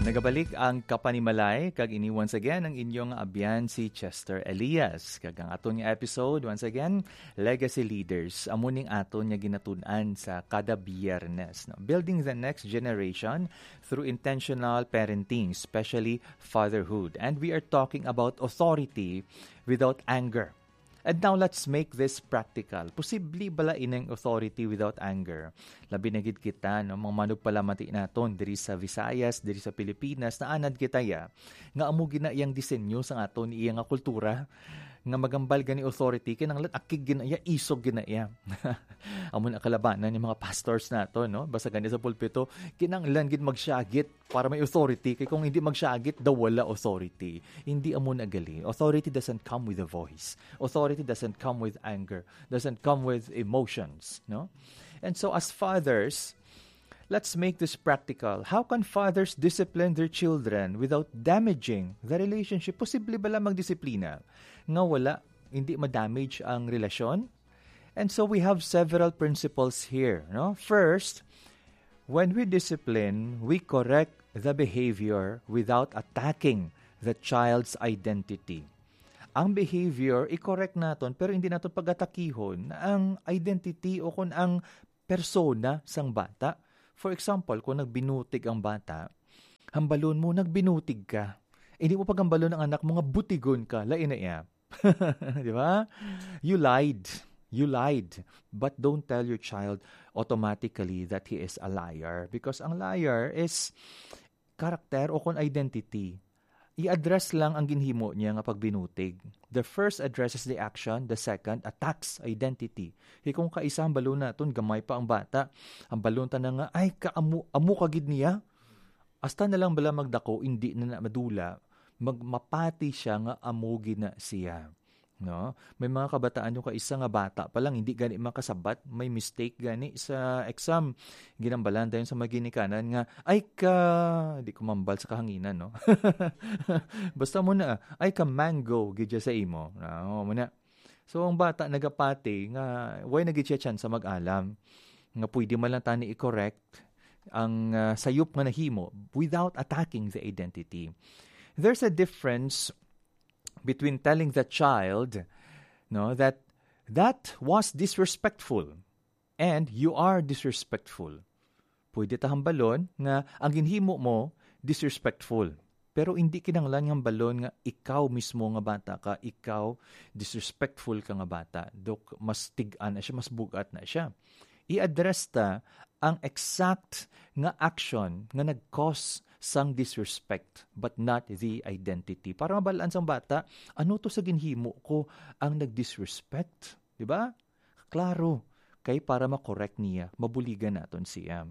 Nagabalik ang Kapanimalay, kag ini once again ang inyong abyan si Chester Elias. Kag ang aton nga episode, once again, Legacy Leaders. Amuning aton nga ginatunan sa kada biyernes. No? Building the next generation through intentional parenting, especially fatherhood. And we are talking about authority without anger. And now let's make this practical. Posible bala inang authority without anger. Labi na gid kita no mga manug palamati naton diri sa Visayas, diri sa Pilipinas na anad kita ya nga amo gina iyang disenyo sa aton iya nga kultura nga magambal gani authority kinanglan akig ginaya isog ginaya. Amo na kalabanan ni mga pastors nato no basta gani sa pulpito kinanglan gid magsyagit para may authority kay kung hindi magsyagit daw wala authority. Hindi amo na gali. Authority doesn't come with a voice. Authority doesn't come with anger, doesn't come with emotions, no? And so as fathers, let's make this practical. How can fathers discipline their children without damaging the relationship? Posible ba lang magdisiplina nga wala, hindi ma-damage ang relasyon? And so we have several principles here. No? First, when we discipline, we correct the behavior without attacking the child's identity. Ang behavior, i-correct naton pero hindi naton pag-atakihon ang identity o kung ang persona sang bata. For example, kung nagbinutig ang bata, hambalon mo, nagbinutig ka. Hindi mo paghambalon ang anak mo, nga butigon ka, lain na iya. Di ba? You lied. You lied. But don't tell your child automatically that he is a liar. Because ang liar is karakter o kung identity. I-address lang ang ginhimo niya nga pagbinutig. The first addresses the action, the second attacks identity. Kung kaisa ang balon naton gamay pa ang bata, ang balon ta na nga ay kaamu kagid niya. Hasta na lang bala magdako hindi na madula, magmapati siya nga amugi na siya. No? May mga kabataan yung kaisa nga bata pa lang hindi gani makasabat, may mistake gani sa exam. Ginambalan dayon sa maginikanan nga ay ka di ko mambal sa kahanginan no. Basta mo na ay ka mango gidya sa imo. No, mo na. So ang bata nagapati nga way nagid siya chance sa mag-alam nga pwede man lang tani i-correct ang sayop nga nahimo without attacking the identity. There's a difference between telling the child no, that was disrespectful and you are disrespectful. Pwede ta hambalon nga ang ginhimo mo disrespectful. Pero hindi kinanglan nga balon nga ikaw mismo nga bata ka, ikaw disrespectful ka nga bata. Dok mas tig-an na siya, mas bugat na siya. I-address ta ang exact nga action nga nag-cause sang disrespect but not the identity. Para mabalaan sang bata, ano to sa ginhimo ko ang nag-disrespect? Diba? Klaro. Kay para makorek niya, mabuligan naton siya.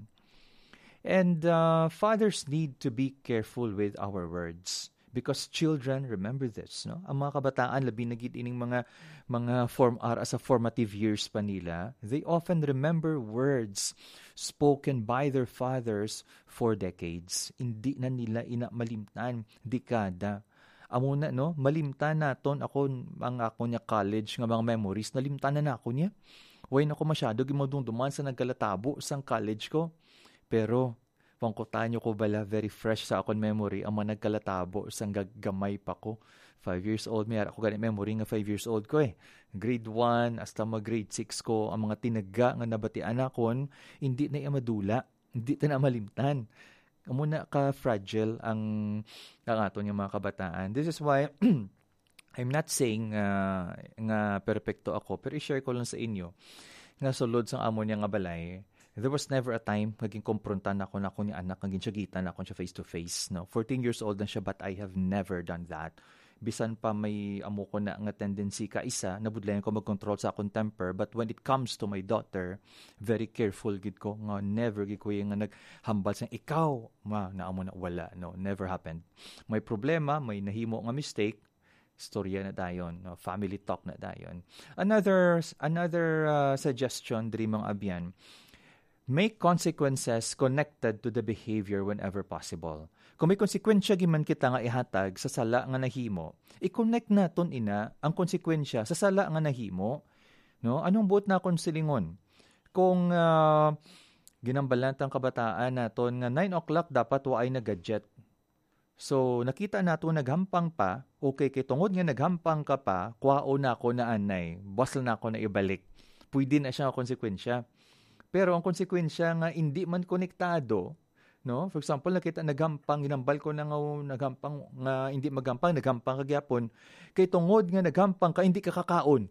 And fathers need to be careful with our words. Because children, remember this, no? Ang mga kabataan, labi na gid ining mga as a formative years pa nila, they often remember words spoken by their fathers for decades. Hindi na nila malimtan, dekada. Amo na, no? Malimtan naton ako niya college nga mga memories, nalimtan na ako niya. Way na ko masyado, gimodungduman sa nagkalatabo sang college ko. Pero, pangkutan nyo ko bala, very fresh sa akong memory, ang mga nagkalatabo, isang gagamay pa ko. 5 years old, may ako ganit memory nga 5 years old ko eh. Grade 1, hasta grade 6 ko, ang mga tinaga nga nabatian akon, hindi na madula, hindi na malimtan. Muna ka-fragile ang aton yung mga kabataan. This is why, I'm not saying nga perfecto ako, pero i-share ko lang sa inyo, nga sulod sa amo niya nga balay, there was never a time maging komprontan ako na ako ni anak, naging siyagitan ako siya face-to-face. No? 14 years old na siya, but I have never done that. Bisan pa may amo ko na nga tendency ka isa, nabudlayan ko mag-control sa akong temper, but when it comes to my daughter, very careful gid ko, nga never gid ko yung nga naghambal sa ikaw, na amo na wala. No, never happened. May problema, may nahimo nga mistake, storya na dayon, no? Family talk na dayon. Another suggestion diri mga abyan, make consequences connected to the behavior whenever possible. Kung may konsekwensya giman kita nga ihatag sa sala nga nahimo, i-connect naton ina ang konsekwensya sa sala nga nahimo. No? Anong buot na akong silingon? Kung ginambalan tang kabataan naton nga 9 o'clock dapat waay na gadget. So, nakita nato naghampang pa, okay, kay tungod nga naghampang ka pa, kwao na ako na anay, basal na ako na ibalik. Pwede na siya ang konsekwensya. Pero ang konsekwensya nga hindi man konektado, no? For example, nakita naghampang, ginambal ko na nga naghampang, nga hindi magampang, naghampang kagyapon, kay tungod nga naghampang ka, hindi ka kakaon.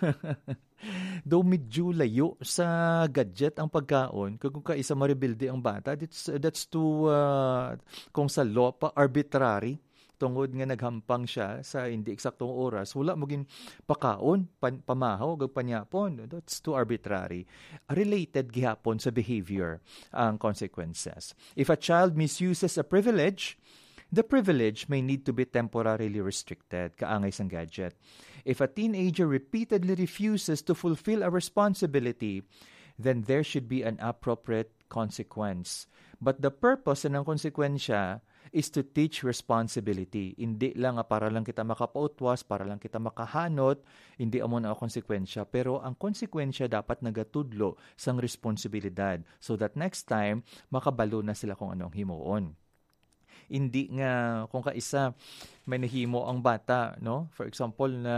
Though medyo layo sa gadget ang pagkaon, kung kaisa maribilde ang bata, that's too, kung sa law pa, arbitrary, tungod nga naghampang siya sa hindi eksaktong oras, wala maging pakaon, pamahaw, gagpanyapon. That's too arbitrary. Related gihapon sa behavior ang consequences. If a child misuses a privilege, the privilege may need to be temporarily restricted, kaangay sang gadget. If a teenager repeatedly refuses to fulfill a responsibility, then there should be an appropriate consequence. But the purpose ng konsekwensya is to teach responsibility. Hindi lang para lang kita makapautwas, para lang kita makahanot, hindi amo na ang konsekwensya. Pero ang konsekwensya dapat nagatudlo sang responsibilidad so that next time, makabalo na sila kung anong himuon. Hindi nga kung kaisa may nahimo ang bata, no? For example, na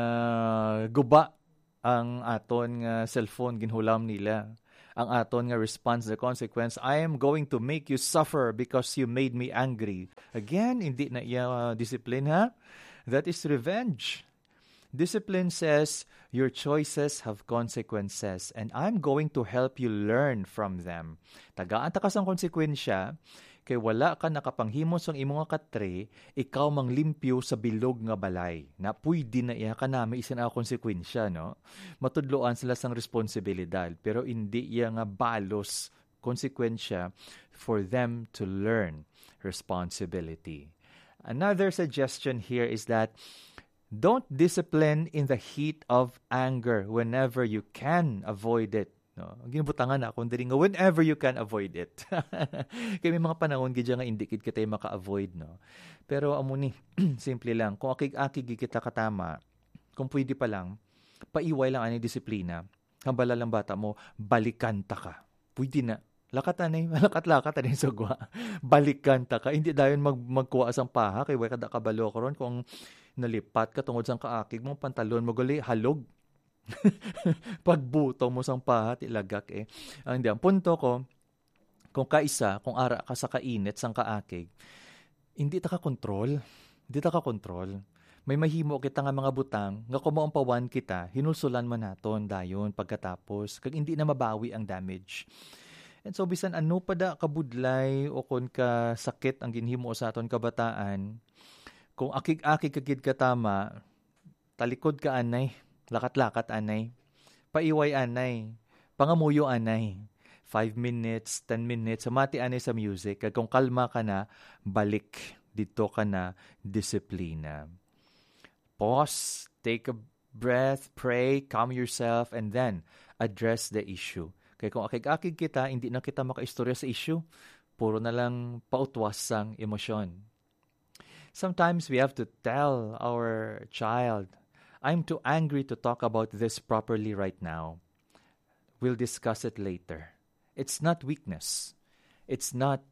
guba ang aton nga cellphone ginhulam nila. Ang aton nga response, the consequence, I am going to make you suffer because you made me angry. Again, hindi na iya discipline, ha? That is revenge. Discipline says, your choices have consequences and I'm going to help you learn from them. Tagaan ta kasang konsekwensya, kay wala ka nakapanghimos ang imong katre, ikaw mang limpyo sa bilog nga balay. Na pwede na iya ka na may isa na konsekwensya, no? Matudloan sila sang responsibilidad, pero hindi iya nga balos konsekwensya for them to learn responsibility. Another suggestion here is that don't discipline in the heat of anger whenever you can avoid it. No, ginubutangan na akong diri nga whenever you can avoid it. Kaya may mga panahon gid nga indikit kita maka-avoid, no. Pero amo ni simple lang, kung akig kita katama, kung pwede pa lang, paiway lang ani disiplina. Hambala lang bata mo, balikan ta ka. Pwede na. Lakat anay sugwa. Balikan ta ka. Hindi dayon magkuha sang paha kay way kada kabalo ko ron kung nalipat ka tungod sang kaakig mo pantalon mo gali halog. Pagbuto mo sang pahat, ilagak eh. Ang punto ko, kung kaisa, kung ara ka sa kainit sang kaakig, hindi ta ka kontrol. Hindi ta ka kontrol. May mahimo kita nga mga butang, nga kumaong pawan kita, hinulsulan man naton dayon pagkatapos, kag hindi na mabawi ang damage. And so, bisan ano pa da kabudlay o kung ka sakit ang ginhimo sa aton kabataan, kung akig-akig kagid ka tama, talikod ka anay, lakat-lakat anay, paiway anay, pangamuyo anay, 5 minutes, 10 minutes, samati anay sa music, kag kung kalma ka na, balik, dito ka na, disiplina. Pause, take a breath, pray, calm yourself, and then address the issue. Kaya kung akig-akig kita, hindi na kita makaistorya sa issue, puro na lang pautwas sang emosyon. Sometimes we have to tell our child, I'm too angry to talk about this properly right now. We'll discuss it later. It's not weakness. It's not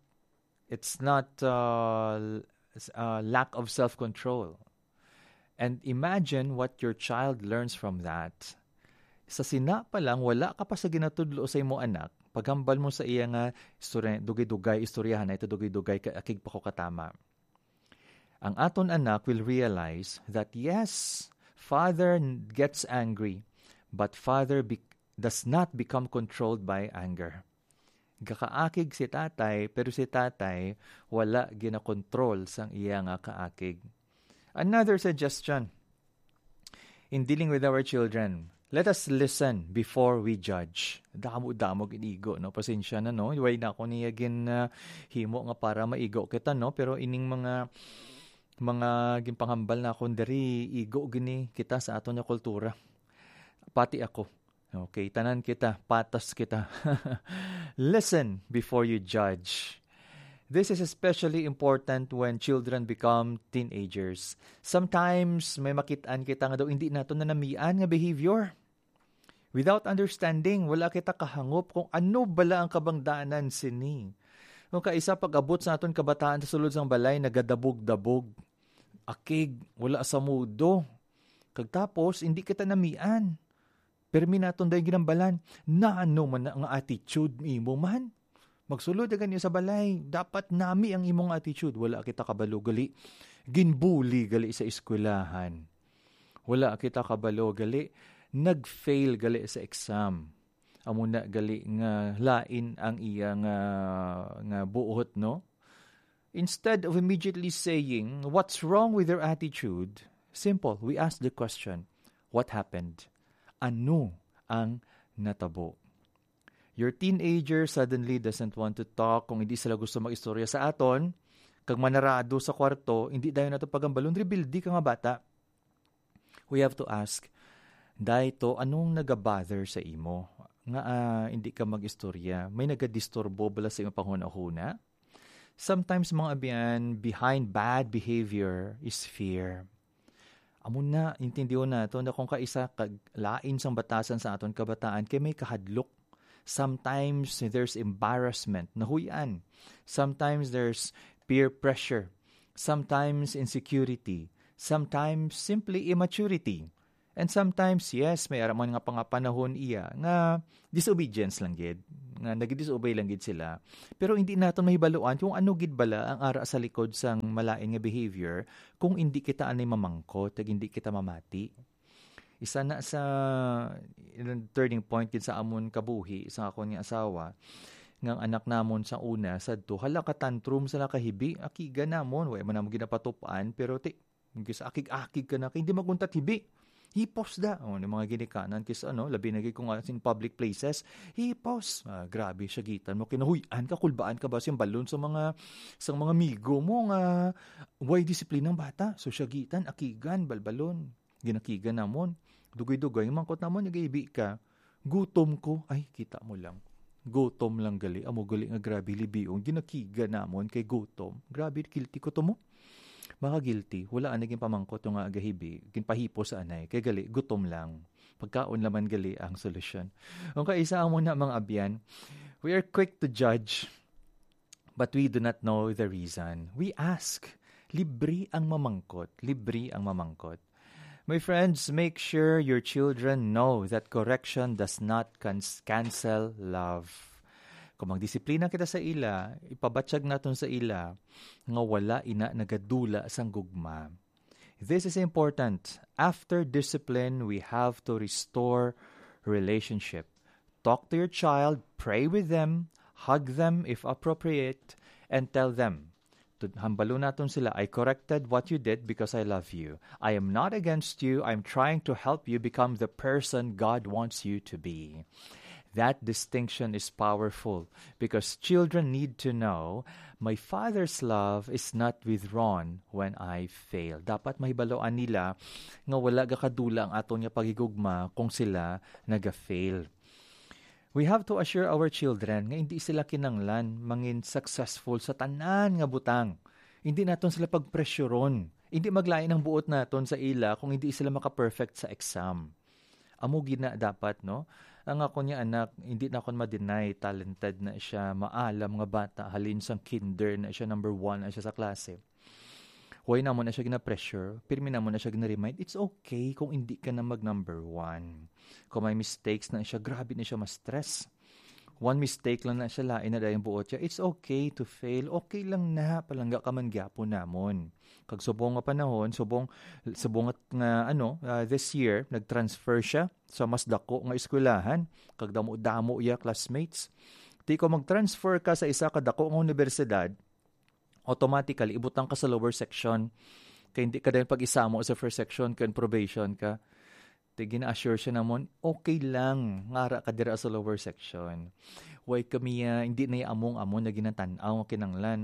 lack of self-control. And imagine what your child learns from that. Sa sina pa lang, wala ka pa sa ginatudlo sa imo anak. Paghambal mo sa iya nga, dugay-dugay, istoryahan na ito, dugay-dugay, akig pa ko katama. Ang aton anak will realize that yes, Father gets angry, but Father does not become controlled by anger. Gakaakig si tatay, pero si tatay wala ginakontrol sang iya nga kaakig. Another suggestion, in dealing with our children, let us listen before we judge. Damo-damog inigo, no? Pasensya na, no? Iway na ako niya himo nga para maigo kita, no? Pero ining mga ginpanghambal na akong diri, igo gini kita sa aton nga kultura. Pati ako. Okay, tanan kita, patas kita. Listen before you judge. This is especially important when children become teenagers. Sometimes may makitaan kita nga daw hindi nato na namian nga behavior. Without understanding, wala kita kahangop kung ano bala ang kabangdaanan sini. Kung kaisa pag-abot sa aton kabataan sa sulod sang balay, nagadabog-dabog. Akig, wala sa mudo. Kagtapos, hindi kita namian. Permi naton dahi ginambalan, na ano man ang attitude imo man. Magsulod ganyo sa balay, dapat nami ang imong attitude. Wala kita kabalo gali. Ginbuli gali sa eskwelahan. Wala kita kabalo gali. Nag-fail gali sa exam. Amo na gali nga lain ang iyang nga buot, no? Instead of immediately saying, what's wrong with your attitude? Simple, we ask the question, what happened? Ano ang natabo? Your teenager suddenly doesn't want to talk kung hindi sila gusto mag-istorya sa aton. Kag manarado sa kwarto, hindi dayon nato pagambalon, rebildi ka nga bata. We have to ask, dahito, anong nagabother sa imo? Nga hindi ka mag-istorya. May nagadisturbo bala sa iyong panghuna-huna? Sometimes mga abyan, behind bad behavior is fear. Amo na, intindiho na ito na kung kaisa lain sang batasan sa aton kabataan, kay may kahadlok. Sometimes there's embarrassment, nahuyan. Sometimes there's peer pressure. Sometimes insecurity. Sometimes simply immaturity. And sometimes, yes, may araman nga pangapanahon iya nga disobedience lang gid, nga nag-disobey lang gid sila. Pero hindi naton mahibaluan kung ano gid bala ang ara sa likod sang malain nga behavior kung hindi kita anay mamangkot, hindi kita mamati. Isa na sa turning point gid sa amon kabuhi sa akon nga asawa, ngang anak namon sa una sadto hala ka tantrum sa nakahibi, akiga namon way man namo ginapatupan pero gisa akig-akig ka na kay hindi maguntat hibi. Hipos da. Ni mga ginikanan kis labi na kung in public places. Hipos. Grabe siya gitan mo. Kinahuyan ka, kulbaan ka ba siyang balon sa mga migo mo nga way disiplin ng bata. So siya gitan, akigan, balbalon. Ginakigan namon. Dugay-dugay, mangkot namon, nag-iibi ka. Gutom ko. Ay, kita mo lang. Gutom lang gali. Amo gali nga grabe libiong. Ginakigan namon kay gutom. Grabe, guilty ko to mo. Baka guilty. Wala naging pamangkot yung agahibi. Ginpahipo sa anay. Kaya gali, gutom lang. Pagkaon laman gali ang solusyon. Kung kaisa mo na mga abyan, we are quick to judge, but we do not know the reason. We ask, libre ang mamangkot. Libre ang mamangkot. My friends, make sure your children know that correction does not cancel love. Kung magdisiplina kita sa ila, ipabatsyag naton sa ila, nga wala ina nagadula sang gugma. This is important. After discipline, we have to restore relationship. Talk to your child, pray with them, hug them if appropriate, and tell them, hambalo naton sila, I corrected what you did because I love you. I am not against you. I'm trying to help you become the person God wants you to be. That distinction is powerful because children need to know my Father's love is not withdrawn when I fail. Dapat mahibaloan nila nga wala gakadula ang aton nga pagigugma kung sila naga-fail. We have to assure our children nga hindi sila kinanglan mangin successful sa tanan nga butang. Hindi naton sila pagpressuron. Hindi maglain ang buot naton sa ila kung hindi sila maka-perfect sa exam. Amo gina dapat, no? Ang ako niya anak, hindi na ako ma-deny, talented na siya, maalam nga bata, halin sang kinder na siya, number 1 na siya sa klase. Huwag na mo na siya gina-pressure, pirmi na mo na siya gina-remind, it's okay kung hindi ka na mag-number 1. Kung may mistakes na siya, grabe na siya ma-stress. One mistake lang na siya, lain na dahil buot siya, it's okay to fail, okay lang na, palangga ka man gyapo namon. Kag subong nga panahon, subong nga this year nagtransfer siya sa mas dako nga eskwelahan, kag damo iya classmates. Di ko mag-transfer ka sa isa ka dako nga universidad, automatically ibutang ka sa lower section. Kay hindi ka din pag-isamo sa first section kan probation ka. Di gina-assure siya namon, okay lang, ngara ka dira sa lower section. Way kami hindi na among na ginatanaw kinanglan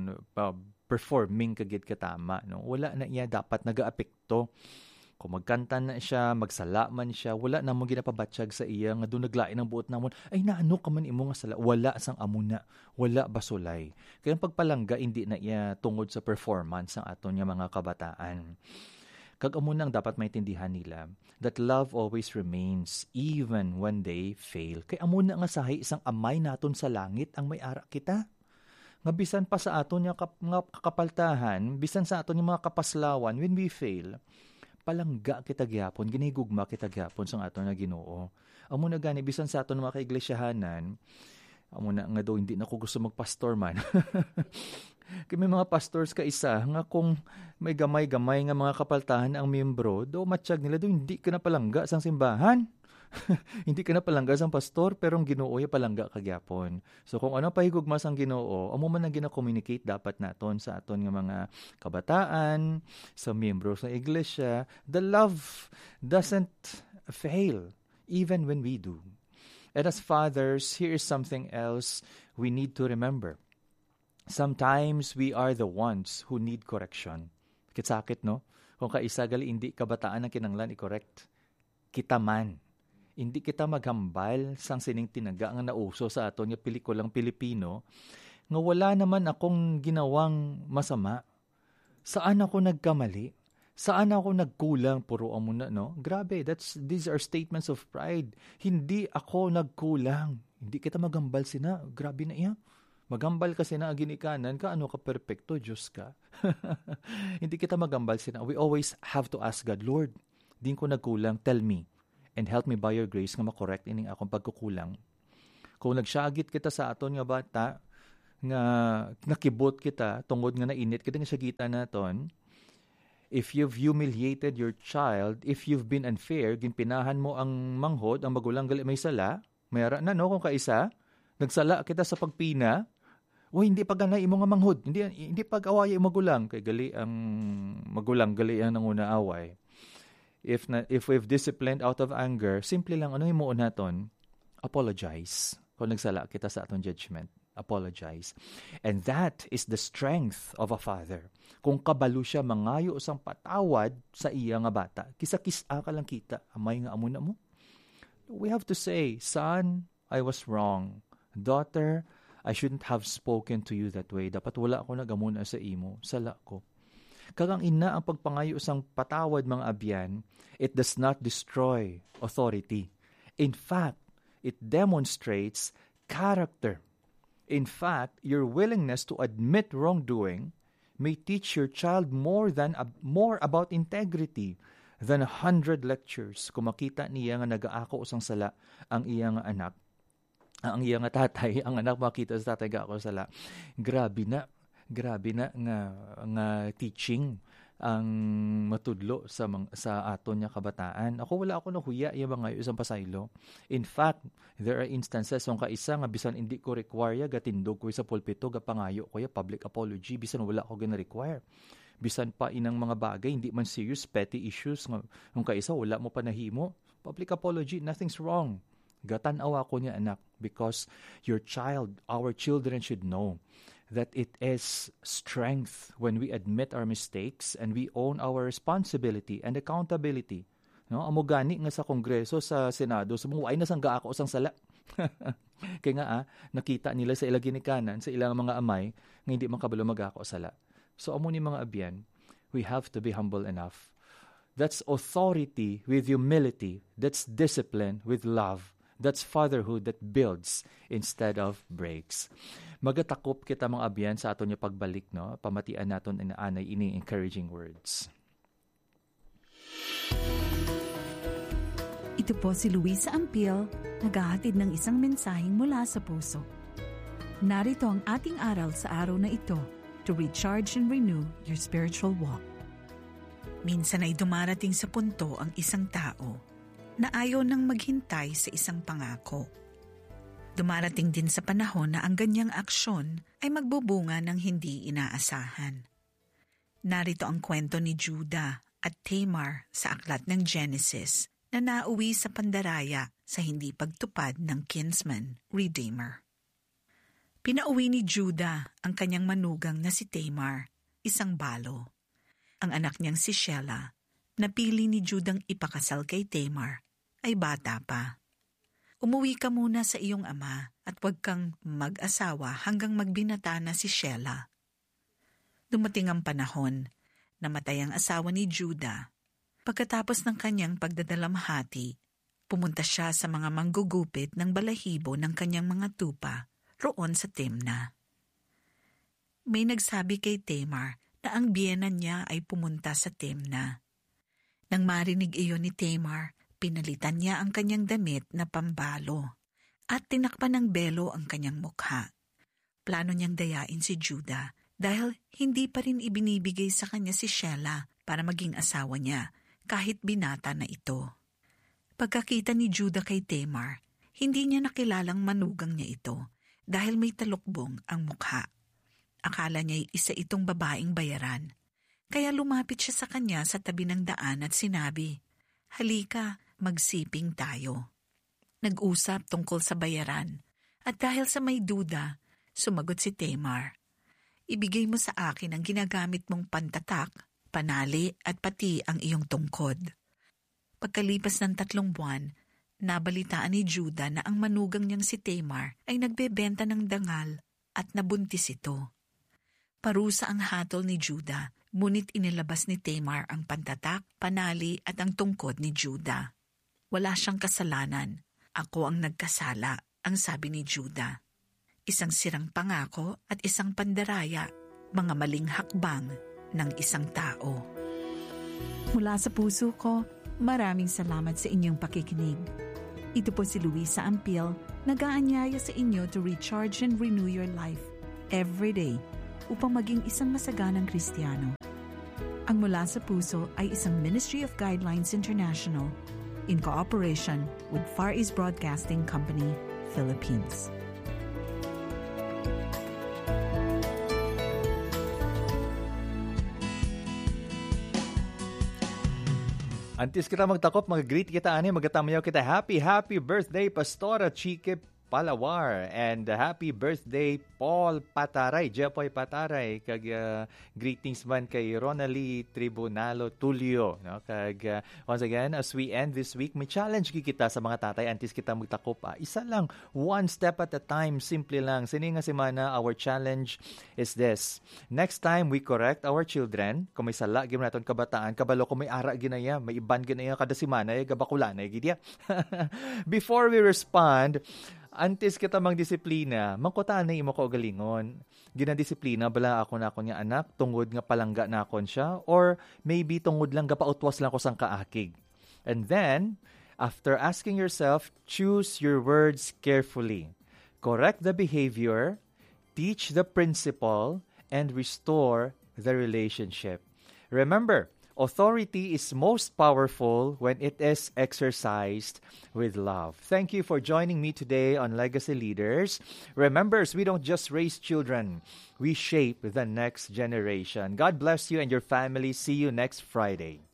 performing kagid katama, no? Wala na iya dapat nagaapekto. Kung magkanta na siya, magsala man siya, wala na mo ginapabatsyag sa iya nga doon naglain ang buot namon. Ay naano ka man imo nga sala, wala sang amuna, wala basulay. Kaya pagpalangga hindi na iya tungod sa performance ng aton nga mga kabataan. Kag amunang dapat maintindihan nila that love always remains even when they fail. Kay amuna nga sahi isang amay naton sa langit ang may ara kita. nga bisan pa sa aton nga kakapaltahan, bisan sa aton yung mga kapaslawan, when we fail, palangga kita gyapon, ginigugma kita gyapon sa aton nga Ginoo. Amo na gani bisan sa aton mga kaiglesiyahanan, amo na nga daw hindi na ko gusto magpastor man. Kaya may mga pastors ka isa nga kung may gamay-gamay nga mga kapaltahan ang miyembro, daw matsyag nila daw hindi ka na palangga sang simbahan. Hindi ka na palangga sang pastor, pero ang Ginoo ay palangga kagyapon. So kung ano pahigugma sang Ginoo, amo man ang gina-communicate dapat naton sa aton nga mga kabataan, sa miyembro sa iglesia. The love doesn't fail even when we do. And as fathers, here is something else we need to remember. Sometimes we are the ones who need correction. Kitsakit, no? Kung kaisa gali hindi kabataan ang kinanglan i-correct. Kita man. Hindi kita maghambal sang sining tinaga nga nauso sa aton nga pelikulang Pilipino nga wala naman akong ginawang masama. Saan ako nagkamali? Saan ako nagkulang? Puro amo na, no? Grabe, these are statements of pride. Hindi ako nagkulang. Hindi kita maghambal sina. Grabe na iya. Magambal kasi na ginikanan ka, ano ka perfecto, Diyos ka. Hindi kita magambal sina. We always have to ask God, Lord, din ko nagkulang, tell me, and help me by your grace nga makorekt ining akong pagkukulang. Kung nagsyagit kita sa aton nga bata, nga nakibot kita, tungod nga nainit, kita nga syagita naton, if you've humiliated your child, if you've been unfair, ginpinahan mo ang manghod, ang magulang gali may sala, mayara na, no, kung kaisa, nagsala kita sa pagpina, o hindi pag ganay imo nga manghod, hindi pag-away ang magulang, kay gali ang magulang, gali ang nanguna away. If we've disciplined out of anger, simple lang, ano himuon naton? Apologize. Kung nagsala kita sa aton judgment, apologize. And that is the strength of a father. Kung kabalo siya, mangayo sang patawad sa iya nga bata, kisa-kisa ka lang kita, amay nga amo na mo. We have to say, son, I was wrong. Daughter, I shouldn't have spoken to you that way. Dapat wala ako nagamuna sa imo. Sala ko. Kagang ina ang pagpangayo sang patawad mga abyan, it does not destroy authority. In fact, it demonstrates character. In fact, your willingness to admit wrongdoing may teach your child more about integrity than 100 lectures. Kung makita niya nga nagaako usang sala ang iyang anak, ang iyang tatay, ang anak makita sa tatay gaako sala. Grabe na nga teaching ang matudlo sa aton nya kabataan. Wala ako nahuya yung mga isang pasaylo. In fact, there are instances kung kaisa nga bisan hindi ko require gatindog ko sa pulpito gapangayo ko public apology bisan wala ko gina-require. Bisan pa inang mga bagay hindi man serious petty issues nga kung kaisa wala mo pa nahimo. Public apology, nothing's wrong. Gatan-awa ko niya anak because our children should know that it is strength when we admit our mistakes and we own our responsibility and accountability. No, amo gani nga sa Kongreso, sa Senado, sa mga ay nasangga ako sang sala. Kaya nga nakita nila sa ilang ginikanan, sa ilang mga amay, nga hindi man kabalo mag-ako sala. So amo ni mga abyan, we have to be humble enough. That's authority with humility. That's discipline with love. That's fatherhood that builds instead of breaks. Magatakop kita mga abyan sa aton yung pagbalik, no? Pamatian naton inaanay ini encouraging words. Ito po si Luisa Ampil, naghahatid ng isang mensaheng mula sa puso. Narito ang ating aral sa araw na ito to recharge and renew your spiritual walk. Minsan ay dumarating sa punto ang isang tao na ayaw nang maghintay sa isang pangako. Dumarating din sa panahon na ang ganyang aksyon ay magbubunga ng hindi inaasahan. Narito ang kwento ni Judah at Tamar sa aklat ng Genesis na nauwi sa pandaraya sa hindi pagtupad ng kinsman, Redeemer. Pinauwi ni Judah ang kanyang manugang na si Tamar, isang balo. Ang anak niyang si Shelah, napili ni Judang ipakasal kay Tamar, ay bata pa. Umuwi ka muna sa iyong ama at huwag kang mag-asawa hanggang magbinata na si Shelah. Dumating ang panahon, namatay ang asawa ni Judah. Pagkatapos ng kanyang pagdadalamhati, pumunta siya sa mga manggugupit ng balahibo ng kanyang mga tupa roon sa Timna. may nagsabi kay Tamar na ang biyenan niya ay pumunta sa Timna. Nang marinig iyon ni Tamar, pinalitan niya ang kanyang damit na pambalo at tinakpan ng belo ang kanyang mukha. Plano niyang dayain si Judah dahil hindi pa rin ibinibigay sa kanya si Shelah para maging asawa niya kahit binata na ito. Pagkakita ni Judah kay Tamar, hindi niya nakilalang manugang niya ito dahil may talukbong ang mukha. Akala niya isa itong babaeng bayaran. Kaya lumapit siya sa kanya sa tabi ng daan at sinabi, "Halika, magsiping tayo." Nag-usap tungkol sa bayaran at dahil sa may duda, sumagot si Tamar, "Ibigay mo sa akin ang ginagamit mong pantatak, panali at pati ang iyong tungkod." Pagkalipas ng 3 buwan, nabalitaan ni Judah na ang manugang niyang si Tamar ay nagbebenta ng dangal at nabuntis ito. Parusa ang hatol ni Judah, ngunit inilabas ni Tamar ang pantatak, panali at ang tungkod ni Judah. Wala siyang kasalanan. Ako ang nagkasala, ang sabi ni Judah. Isang sirang pangako at isang pandaraya, mga maling hakbang ng isang tao. Mula sa puso ko, maraming salamat sa inyong pakikinig. Ito po si Luisa Ampil, nag-aanyaya sa inyo to recharge and renew your life every day upang maging isang masaganang Kristiyano. Ang Mula sa Puso ay isang Ministry of Guidelines International in cooperation with Far East Broadcasting Company, Philippines. Antes kita magtakop, mag-greet kita ani, magatamayaw kita. Happy birthday, Pastora Chique Palawar. And happy birthday, Paul Pataray, Jepoy Pataray. Kag greetings man kay Ronalie Tribunalo Tulio. No? Kag once again, as we end this week, may challenge kita sa mga tatay. Antes kita magtakop, isa lang, one step at a time, simple lang. Sininga semana, our challenge is this. Next time we correct our children, kung may sala, gim natin kabataan, kabalo kung may ara ginaya, may iban ginaya kada semana, gabakulan, gidya. Before we respond, antes kita magdisiplina, mangkutaan na imo ko galingon. Ginadisiplina bala ako na ako niya anak, tungod nga palangga na akon siya, or maybe tungod lang gapautwas lang ko sang kaakig. And then, after asking yourself, choose your words carefully. Correct the behavior, teach the principle, and restore the relationship. Remember, authority is most powerful when it is exercised with love. Thank you for joining me today on Legacy Leaders. Remember, we don't just raise children, we shape the next generation. God bless you and your family. See you next Friday.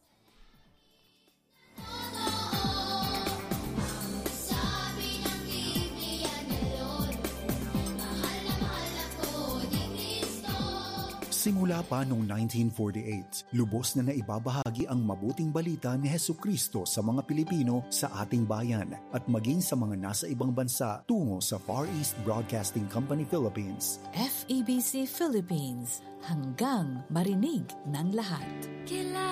Simula pa noong 1948, lubos na naibabahagi ang mabuting balita ni Hesukristo sa mga Pilipino sa ating bayan at maging sa mga nasa ibang bansa tungo sa Far East Broadcasting Company Philippines. FEBC Philippines, hanggang marinig ng lahat.